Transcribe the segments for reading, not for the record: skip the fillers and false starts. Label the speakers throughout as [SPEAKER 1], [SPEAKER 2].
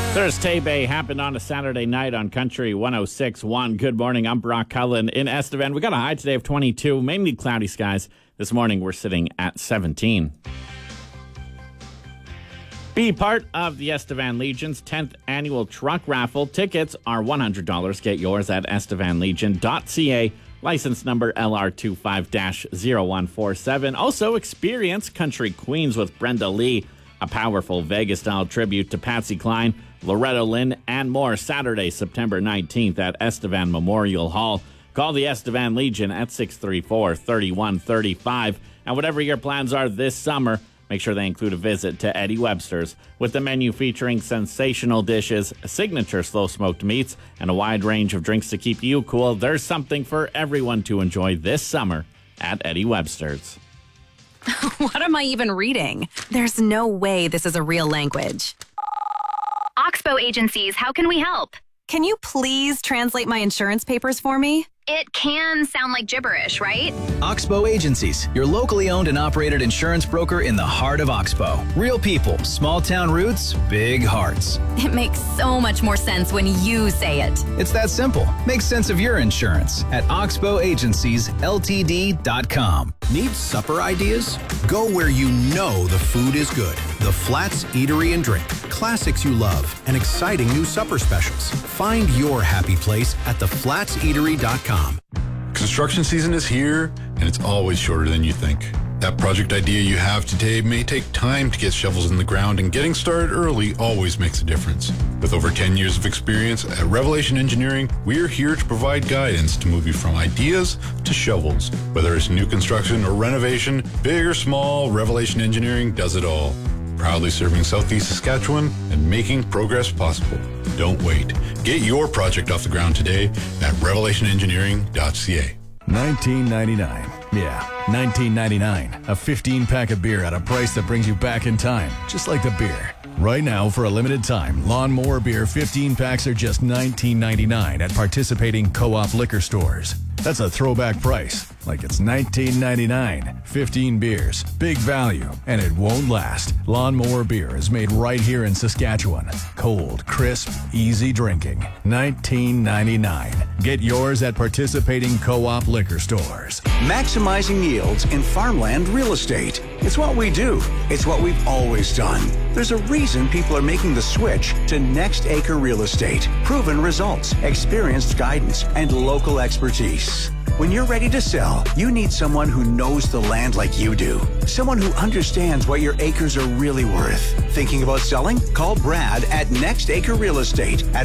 [SPEAKER 1] Thursday Bay happened on a Saturday night on Country 106.1. Good morning. I'm Brock Cullen in Estevan. We got a high today of 22, mainly cloudy skies. This morning we're sitting at 17. Be part of the Estevan Legion's 10th annual truck raffle. Tickets are $100. Get yours at estevanlegion.ca. License number LR25-0147. Also, experience Country Queens with Brenda Lee, a powerful Vegas-style tribute to Patsy Cline, Loretta Lynn, and more. Saturday, September 19th at Estevan Memorial Hall. Call the Estevan Legion at 634-3135. And whatever your plans are this summer, make sure they include a visit to Eddie Webster's. With the menu featuring sensational dishes, signature slow-smoked meats, and a wide range of drinks to keep you cool, there's something for everyone to enjoy this summer at Eddie Webster's.
[SPEAKER 2] What am I even reading? There's no way this is a real language.
[SPEAKER 3] Oxbow Agencies, how can we help?
[SPEAKER 2] Can you please translate my insurance papers for me?
[SPEAKER 3] It can sound like gibberish, right?
[SPEAKER 4] Oxbow Agencies, your locally owned and operated insurance broker in the heart of Oxbow. Real people, small town roots, big hearts.
[SPEAKER 2] It makes so much more sense when you say it.
[SPEAKER 4] It's that simple. Make sense of your insurance at oxbowagenciesltd.com.
[SPEAKER 5] Need supper ideas? Go where you know the food is good. The Flats Eatery and Drink. Classics you love and exciting new supper specials. Find your happy place at theflatseatery.com.
[SPEAKER 6] Construction season is here, and it's always shorter than you think. That project idea you have today may take time to get shovels in the ground, and getting started early always makes a difference. With over 10 years of experience at Revelation Engineering, we're here to provide guidance to move you from ideas to shovels. Whether it's new construction or renovation, big or small, Revelation Engineering does it all. Proudly serving Southeast Saskatchewan and making progress possible. Don't wait. Get your project off the ground today at revelationengineering.ca.
[SPEAKER 7] $19.99. Yeah, $19.99. A 15-pack of beer at a price that brings you back in time, just like the beer. Right now, for a limited time, Lawnmower Beer 15 packs are just $19.99 at participating co-op liquor stores. That's a throwback price, like it's $19.99. 15 beers, big value, and it won't last. Lawnmower Beer is made right here in Saskatchewan. Cold, crisp, easy drinking. $19.99. Get yours at participating co-op liquor stores.
[SPEAKER 8] Maximizing yields in farmland real estate. It's what we do. It's what we've always done. There's a reason people are making the switch to Next Acre Real Estate. Proven results, experienced guidance, and local expertise. When you're ready to sell, you need someone who knows the land like you do. Someone who understands what your acres are really worth. Thinking about selling? Call Brad at Next Acre Real Estate at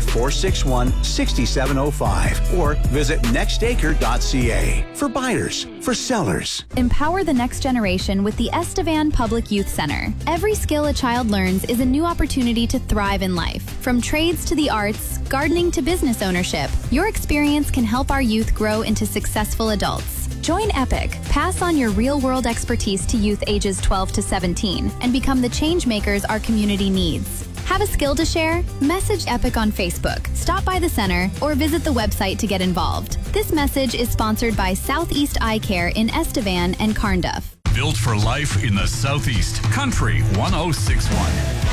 [SPEAKER 8] 461-6705 or visit nextacre.ca. For buyers, for sellers.
[SPEAKER 9] Empower the next generation with the Estevan Public Youth Center. Every skill a child learns is a new opportunity to thrive in life. From trades to the arts, gardening to business ownership, your experience can help our youth grow into successful adults. Join EPIC. Pass on your real-world expertise to youth ages 12 to 17 and become the change makers our community needs. Have a skill to share? Message EPIC on Facebook, stop by the center, or visit the website to get involved. This message is sponsored by Southeast Eye Care in Estevan and Carnduff.
[SPEAKER 10] Built for life in the Southeast. Country 106.1.